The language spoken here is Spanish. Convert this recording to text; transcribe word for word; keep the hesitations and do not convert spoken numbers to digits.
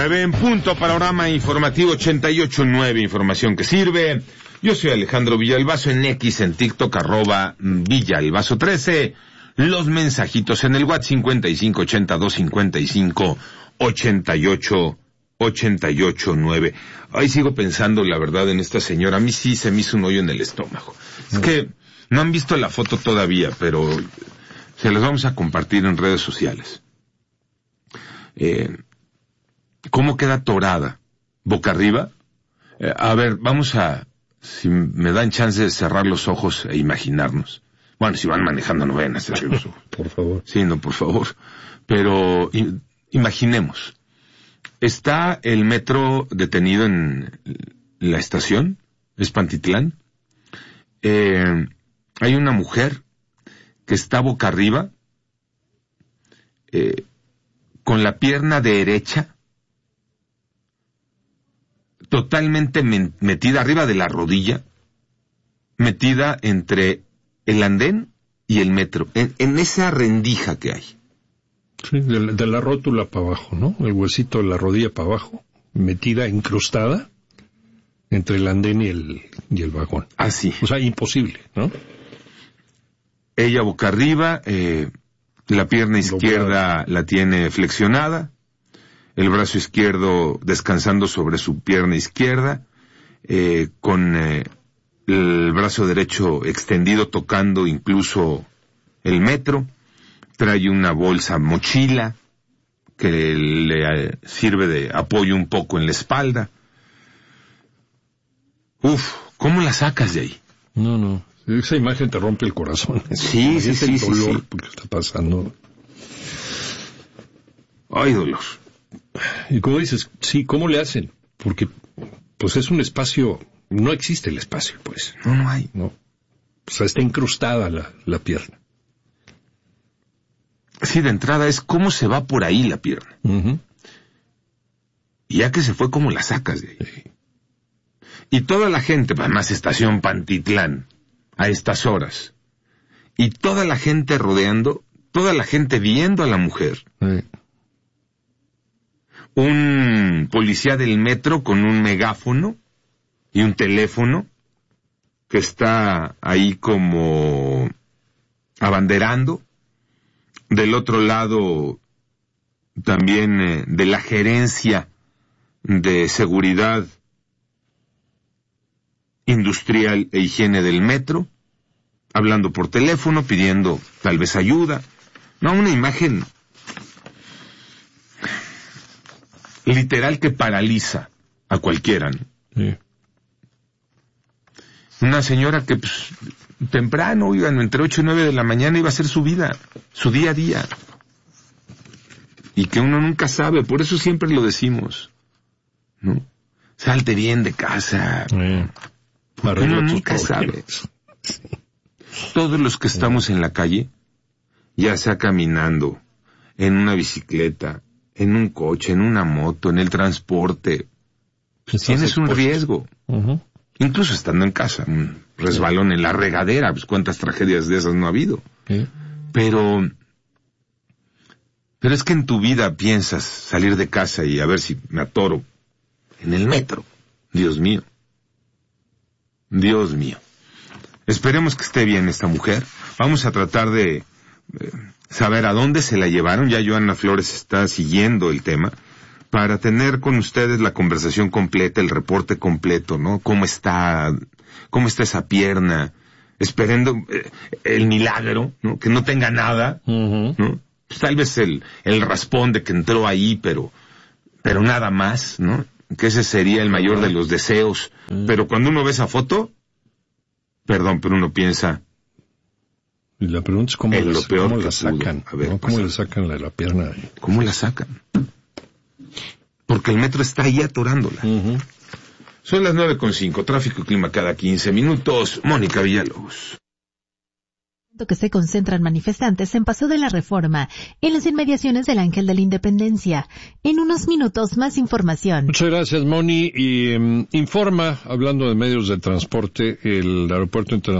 Nueve en punto, panorama informativo ochenta y ocho nueve, información que sirve. Yo soy Alejandro Villalbazo, en X, en TikTok, arroba Villalbazo trece. Los mensajitos en el WhatsApp cincuenta y cinco ochenta y dos cincuenta y cinco ochenta y ocho ochenta y ocho nueve. Ahí sigo pensando, la verdad, en esta señora. A mí sí se me hizo un hoyo en el estómago. Es que no han visto la foto todavía, pero se las vamos a compartir en redes sociales. Eh, ¿Cómo queda atorada? ¿Boca arriba? Eh, a ver, vamos a... Si me dan chance de cerrar los ojos e imaginarnos. Bueno, si van manejando no vayan a cerrar los ojos. Por favor. Sí, no, por favor. Pero i- imaginemos. Está el metro detenido en la estación, es Pantitlán. Eh, hay una mujer que está boca arriba, eh, con la pierna derecha totalmente men- metida arriba de la rodilla, metida entre el andén y el metro, en, en esa rendija que hay. Sí, de la, de la rótula para abajo, ¿no? El huesito de la rodilla para abajo, metida, incrustada entre el andén y el, y el vagón. Así. O sea, imposible, ¿no? Ella boca arriba, eh, la pierna izquierda la tiene flexionada, el brazo izquierdo descansando sobre su pierna izquierda, eh, con eh, el brazo derecho extendido tocando incluso el metro. Trae una bolsa mochila que le eh, sirve de apoyo un poco en la espalda. Uf, ¿cómo la sacas de ahí? No, no. Esa imagen te rompe el corazón. Sí, sí, sí, el sí, dolor sí. porque está pasando. Ay, dolor. Y como dices, sí, ¿cómo le hacen? Porque, pues es un espacio, no existe el espacio, pues. No, no hay. No. O sea, está incrustada la, la pierna. Sí, de entrada es cómo se va por ahí la pierna. Uh-huh. Y ya que se fue, ¿cómo la sacas de ahí? Sí. Y toda la gente, además estación Pantitlán, a estas horas, y toda la gente rodeando, toda la gente viendo a la mujer. Sí. Un policía del metro con un megáfono y un teléfono que está ahí como abanderando. Del otro lado, también eh, de la gerencia de seguridad industrial e higiene del metro, hablando por teléfono, pidiendo tal vez ayuda. No, una imagen literal que paraliza a cualquiera, ¿no? Sí. Una señora que pues, temprano, oigan, entre ocho y nueve de la mañana iba a hacer su vida, su día a día. Y que uno nunca sabe, por eso siempre lo decimos, ¿no? Salte bien de casa. Sí. Porque uno nunca sabe. Todos los que estamos en la calle, ya sea caminando, en una bicicleta, en un coche, en una moto, en el transporte, pues tienes un riesgo. Uh-huh. Incluso estando en casa, un resbalón en la regadera, pues cuántas tragedias de esas no ha habido. Sí. Pero, pero es que en tu vida piensas salir de casa y a ver si me atoro en el metro. Dios mío. Dios mío. Esperemos que esté bien esta mujer. Vamos a tratar de eh, saber a dónde se la llevaron. Ya Joana Flores está siguiendo el tema para tener con ustedes la conversación completa, el reporte completo, ¿no? Cómo está, cómo está esa pierna, esperando eh, el milagro, ¿no? Que no tenga nada, Uh-huh. ¿no? Pues tal vez el, el raspón de que entró ahí, pero, pero nada más, ¿no? Que ese sería el mayor de los deseos. Uh-huh. Pero cuando uno ve esa foto, perdón, pero uno piensa, Y la pregunta es cómo, en la, lo peor cómo que la sacan, pudo haber ¿no? ¿Cómo pasado. le sacan la, la pierna? ¿cómo la sacan? Porque el metro está ahí atorándola. Uh-huh. Son las nueve con cinco, tráfico y clima cada quince minutos. Mónica Villalobos. Que se concentran manifestantes en Paso de la Reforma, en las inmediaciones del Ángel de la Independencia. En unos minutos más información. Muchas gracias, Moni. Y um, informa, hablando de medios de transporte, el aeropuerto internacional